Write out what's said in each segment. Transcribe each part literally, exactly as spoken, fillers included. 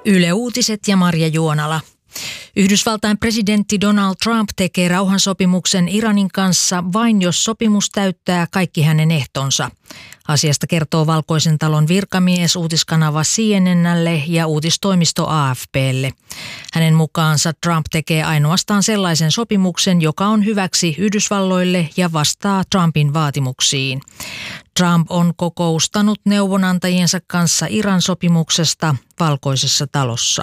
Yle Uutiset ja Marja Juonala. Yhdysvaltain presidentti Donald Trump tekee rauhansopimuksen Iranin kanssa vain jos sopimus täyttää kaikki hänen ehtonsa. Asiasta kertoo Valkoisen talon virkamies uutiskanava C N N:lle ja uutistoimisto A F P:lle. Hänen mukaansa Trump tekee ainoastaan sellaisen sopimuksen, joka on hyväksi Yhdysvalloille ja vastaa Trumpin vaatimuksiin. Trump on kokoustanut neuvonantajiensa kanssa Iran sopimuksesta Valkoisessa talossa.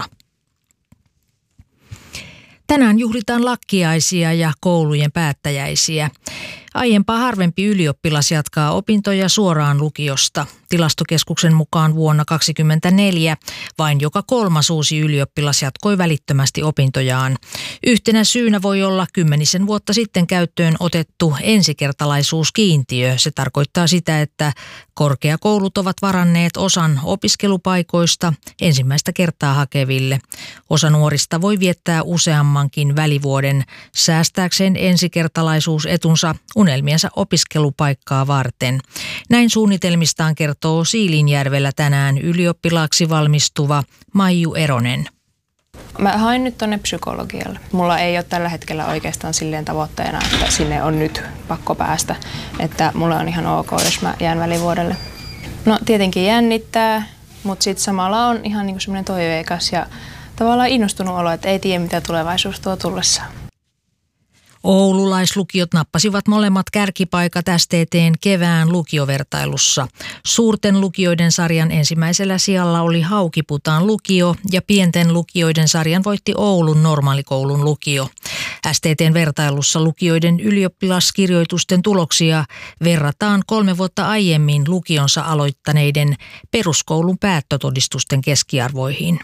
Tänään juhlitaan lakkiaisia ja koulujen päättäjäisiä. Aiempaa harvempi ylioppilas jatkaa opintoja suoraan lukiosta. Tilastokeskuksen mukaan vuonna kaksituhattakaksikymmentäneljä vain joka kolmas uusi ylioppilas jatkoi välittömästi opintojaan. Yhtenä syynä voi olla kymmenisen vuotta sitten käyttöön otettu ensikertalaisuuskiintiö. Se tarkoittaa sitä, että korkeakoulut ovat varanneet osan opiskelupaikoista ensimmäistä kertaa hakeville. Osa nuorista voi viettää useammankin välivuoden säästääkseen ensikertalaisuusetunsa unelmiensa opiskelupaikkaa varten. Näin suunnitelmistaan kertoo Siilinjärvellä tänään ylioppilaaksi valmistuva Maiju Eronen. Mä hain nyt tonne psykologialle. Mulla ei ole tällä hetkellä oikeastaan silleen tavoitteena, että sinne on nyt pakko päästä. Että mulla on ihan ok, jos mä jään välivuodelle. No tietenkin jännittää, mutta sitten samalla on ihan niinku semmoinen toiveikas ja tavallaan innostunut olo, että ei tiedä mitä tulevaisuus tuo tullessaan. Oululaislukiot nappasivat molemmat kärkipaikat S T T:n kevään lukiovertailussa. Suurten lukioiden sarjan ensimmäisellä sijalla oli Haukiputaan lukio ja pienten lukioiden sarjan voitti Oulun normaalikoulun lukio. S T T:n vertailussa lukioiden ylioppilaskirjoitusten tuloksia verrataan kolme vuotta aiemmin lukionsa aloittaneiden peruskoulun päättötodistusten keskiarvoihin.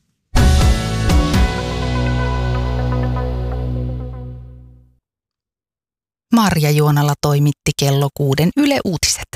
Marja Juonala toimitti kello kuuden Yle Uutiset.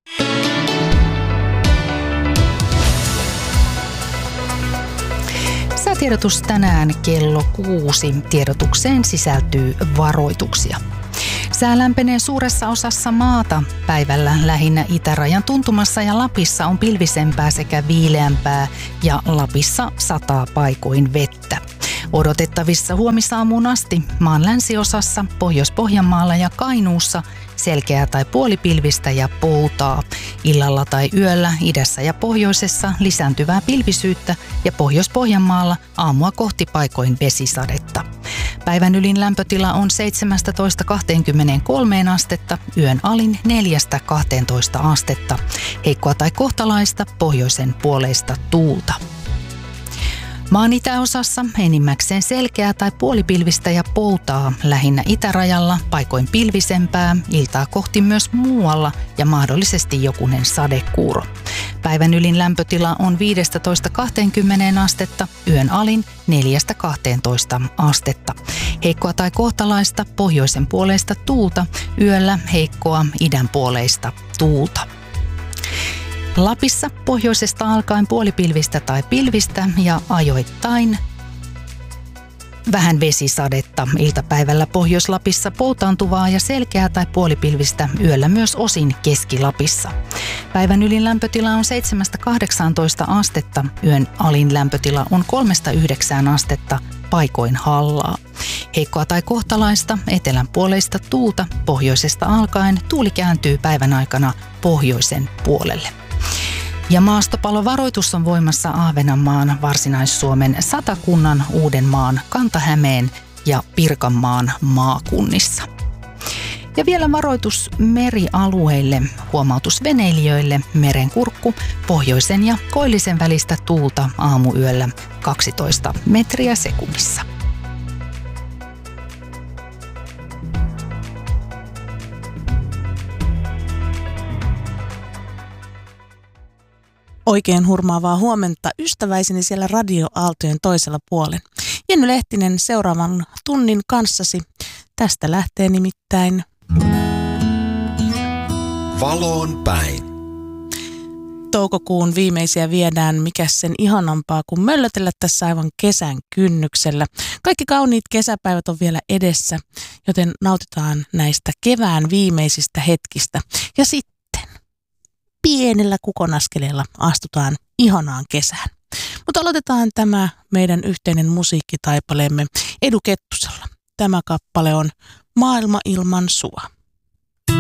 Säätiedotus tänään kello kuusi. Tiedotukseen sisältyy varoituksia. Sää lämpenee suuressa osassa maata. Päivällä lähinnä itärajan tuntumassa ja Lapissa on pilvisempää sekä viileämpää ja Lapissa sataa paikoin vettä. Odotettavissa huomisaamuun asti maan länsiosassa, Pohjois-Pohjanmaalla ja Kainuussa selkeää tai puolipilvistä ja poutaa. Illalla tai yöllä idässä ja pohjoisessa lisääntyvää pilvisyyttä ja Pohjois-Pohjanmaalla aamua kohti paikoin vesisadetta. Päivän ylin lämpötila on seitsemästätoista kaksikymmentäkolme astetta, yön alin neljästä kahteentoista astetta. Heikkoa tai kohtalaista pohjoisen puoleista tuulta. Maan itäosassa enimmäkseen selkeää tai puolipilvistä ja poutaa, lähinnä itärajalla, paikoin pilvisempää, iltaa kohti myös muualla ja mahdollisesti jokunen sadekuuro. Päivän ylin lämpötila on viidestätoista kahteenkymmeneen astetta, yön alin neljästä kahteentoista astetta. Heikkoa tai kohtalaista pohjoisen puoleista tuulta, yöllä heikkoa idän puoleista tuulta. Lapissa pohjoisesta alkaen puolipilvistä tai pilvistä ja ajoittain vähän vesisadetta. Iltapäivällä Pohjois-Lapissa poutaantuvaa ja selkeää tai puolipilvistä, yöllä myös osin Keski-Lapissa. Päivän ylin lämpötila on seitsemästä kahdeksaantoista astetta, yön alin lämpötila on kolmesta yhdeksään astetta, paikoin hallaa. Heikkoa tai kohtalaista etelän puoleista tuulta, pohjoisesta alkaen tuuli kääntyy päivän aikana pohjoisen puolelle. Ja maastopalovaroitus on voimassa Ahvenanmaan, Varsinais-Suomen, Satakunnan, Uudenmaan, Kanta-Hämeen ja Pirkanmaan maakunnissa. Ja vielä varoitus merialueille, huomautus veneilijöille, merenkurkku, pohjoisen ja koillisen välistä tuulta aamuyöllä kaksitoista metriä sekunnissa. Oikein hurmaavaa huomenta ystäväiseni siellä radioaaltojen toisella puolen. Jenny Lehtinen seuraavan tunnin kanssasi. Tästä lähtee nimittäin Valoon päin. Toukokuun viimeisiä viedään, mikä sen ihanampaa kuin möllötellä tässä aivan kesän kynnyksellä. Kaikki kauniit kesäpäivät on vielä edessä, joten nautitaan näistä kevään viimeisistä hetkistä. Ja sitten pienellä kukonaskeleella astutaan ihanaan kesään. Mutta aloitetaan tämä meidän yhteinen musiikkitaipaleemme Edu Kettusella. Tämä kappale on Maailma ilman sua.